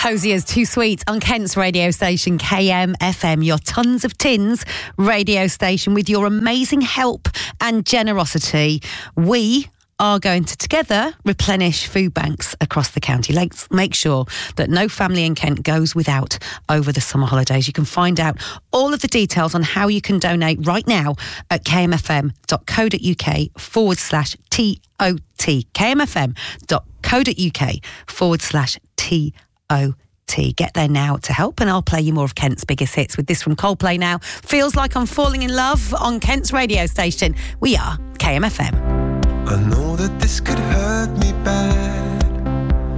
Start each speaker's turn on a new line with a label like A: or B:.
A: Hosier's Too Sweet on Kent's radio station KMFM, your tons of tins radio station. With your amazing help and generosity, we are going to together replenish food banks across the county. Let's make sure that no family in Kent goes without over the summer holidays. You can find out all of the details on how you can donate right now at kmfm.co.uk/TOT. kmfm.co.uk/TOT. Get there now to help, and I'll play you more of Kent's biggest hits with this from Coldplay now. Feels Like I'm Falling in Love on Kent's radio station. We are KMFM.
B: I know that this could hurt me bad.